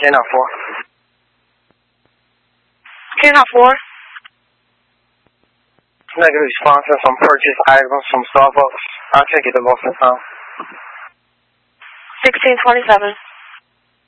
Canine 4. Canine 4. Negative response on some purchased items from Starbucks. I'll take it to Boston Town. 1627.